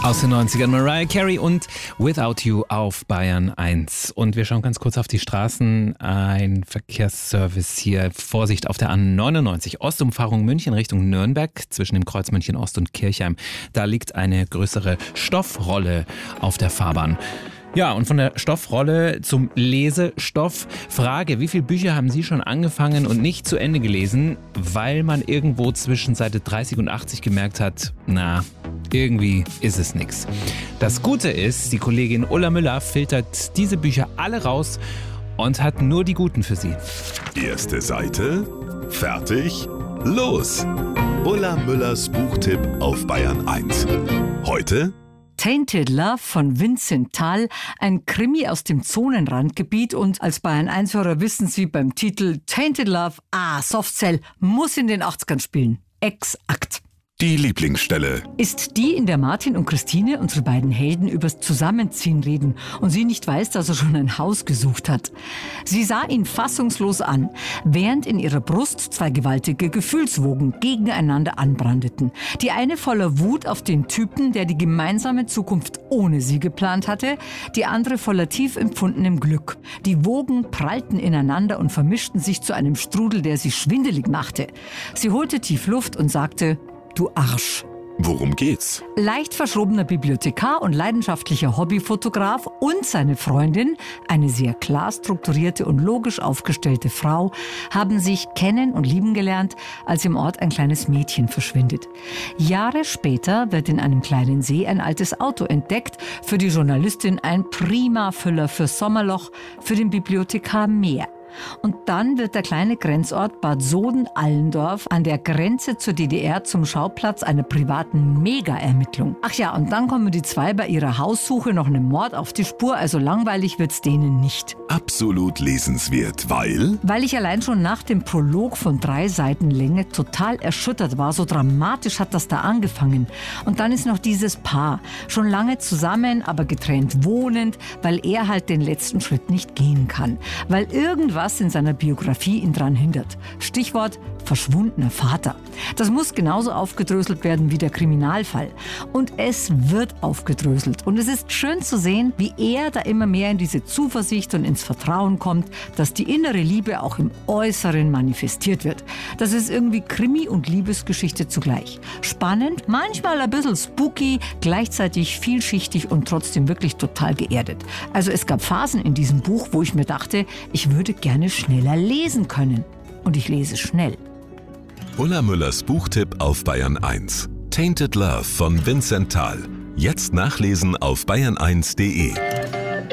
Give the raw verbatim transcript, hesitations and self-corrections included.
Aus den neunzigern Mariah Carey und Without You auf Bayern eins. Und wir schauen ganz kurz auf die Straßen. Ein Verkehrsservice hier. Vorsicht auf der A neunundneunzig. Ostumfahrung München Richtung Nürnberg zwischen dem Kreuz München Ost und Kirchheim. Da liegt eine größere Stoffrolle auf der Fahrbahn. Ja, und von der Stoffrolle zum Lesestoff. Frage, wie viele Bücher haben Sie schon angefangen und nicht zu Ende gelesen, weil man irgendwo zwischen Seite dreißig und achtzig gemerkt hat, na, irgendwie ist es nix. Das Gute ist, die Kollegin Ulla Müller filtert diese Bücher alle raus und hat nur die guten für Sie. Erste Seite, fertig, los! Ulla Müllers Buchtipp auf Bayern eins. Heute Tainted Love von Vincent Tal, ein Krimi aus dem Zonenrandgebiet, und als Bayern eins-Hörer wissen Sie beim Titel Tainted Love, ah, Softcell muss in den achtzigern spielen. Exakt. die Lieblingsstelle. Ist die, in der Martin und Christine, unsere beiden Helden, übers Zusammenziehen reden und sie nicht weiß, dass er schon ein Haus gesucht hat. Sie sah ihn fassungslos an, während in ihrer Brust zwei gewaltige Gefühlswogen gegeneinander anbrandeten. Die eine voller Wut auf den Typen, der die gemeinsame Zukunft ohne sie geplant hatte, die andere voller tief empfundenem Glück. Die Wogen prallten ineinander und vermischten sich zu einem Strudel, der sie schwindelig machte. Sie holte tief Luft und sagte: Du Arsch. Worum geht's? Leicht verschrobener Bibliothekar und leidenschaftlicher Hobbyfotograf und seine Freundin, eine sehr klar strukturierte und logisch aufgestellte Frau, haben sich kennen und lieben gelernt, als im Ort ein kleines Mädchen verschwindet. Jahre später wird in einem kleinen See ein altes Auto entdeckt, für die Journalistin ein prima Füller für Sommerloch, für den Bibliothekar mehr. Und dann wird der kleine Grenzort Bad Soden-Allendorf an der Grenze zur D D R zum Schauplatz einer privaten Mega-Ermittlung. Ach ja, und dann kommen die zwei bei ihrer Haussuche noch einem Mord auf die Spur, also langweilig wird's denen nicht. Absolut lesenswert, weil... Weil ich allein schon nach dem Prolog von drei Seiten Länge total erschüttert war, so dramatisch hat das da angefangen. Und dann ist noch dieses Paar, schon lange zusammen, aber getrennt wohnend, weil er halt den letzten Schritt nicht gehen kann. Weil irgendwas in seiner Biografie ihn dran hindert. Stichwort verschwundener Vater. Das muss genauso aufgedröselt werden wie der Kriminalfall. Und es wird aufgedröselt. Und es ist schön zu sehen, wie er da immer mehr in diese Zuversicht und ins Vertrauen kommt, dass die innere Liebe auch im Äußeren manifestiert wird. Das ist irgendwie Krimi und Liebesgeschichte zugleich. Spannend, manchmal ein bisschen spooky, gleichzeitig vielschichtig und trotzdem wirklich total geerdet. Also es gab Phasen in diesem Buch, wo ich mir dachte, ich würde gerne schneller lesen können. Und ich lese schnell. Ulla Müllers Buchtipp auf Bayern eins. Tainted Love von Vincent Tal. Jetzt nachlesen auf bayern eins punkt de.